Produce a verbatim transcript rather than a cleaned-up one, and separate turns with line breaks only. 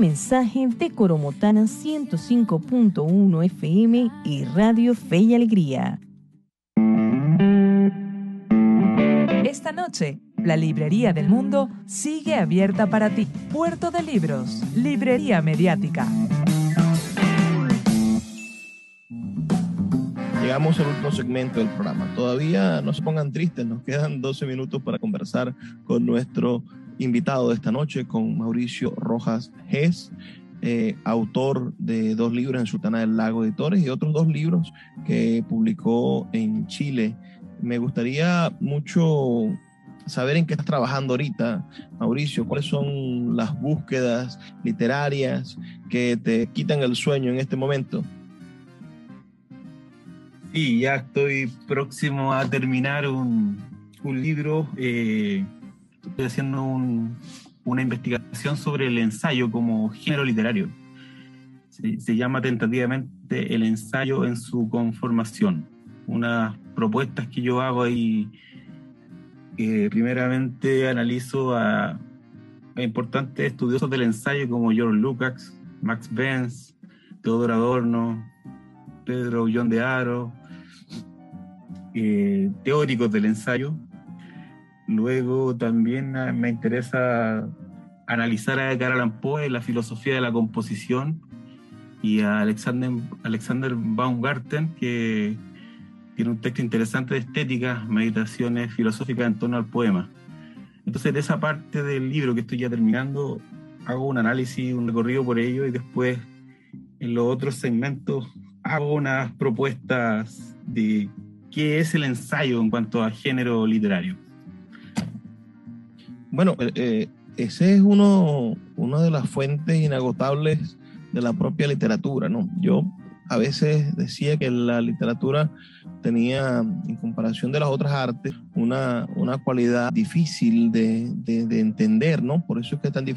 mensaje de Coromotana ciento cinco punto uno F M y Radio Fe y Alegría. Esta noche, la Librería del Mundo sigue abierta para ti. Puerto de Libros, Librería Mediática.
Llegamos al último segmento del programa. Todavía no se pongan tristes, nos quedan doce minutos para conversar con nuestro invitado de esta noche, con Mauricio Rojas Gess, eh, autor de dos libros en Sultana del Lago Editores y otros dos libros que publicó en Chile. Me gustaría mucho saber en qué estás trabajando ahorita, Mauricio. ¿Cuáles son las búsquedas literarias que te quitan el sueño en este momento?
Sí, ya estoy próximo a terminar un, un libro. Eh, estoy haciendo un, una investigación sobre el ensayo como género literario. Se, se llama tentativamente El ensayo en su conformación. Unas propuestas que yo hago ahí, que primeramente analizo a, a importantes estudiosos del ensayo como George Lukács, Max Benz, Teodoro Adorno, Pedro Ullón de Haro, Eh, teóricos del ensayo. Luego también uh, me interesa analizar a Edgar Allan Poe, la filosofía de la composición, y a Alexander, Alexander Baumgarten, que tiene un texto interesante de estética, meditaciones filosóficas en torno al poema. Entonces, de esa parte del libro que estoy ya terminando, hago un análisis, un recorrido por ello, y después en los otros segmentos hago unas propuestas de ¿qué es el ensayo en cuanto a género literario?
Bueno, eh, ese es uno, una de las fuentes inagotables de la propia literatura, ¿no? Yo a veces decía que la literatura tenía, en comparación de las otras artes, una, una cualidad difícil de, de, de entender, ¿no? Por eso es que es tan difícil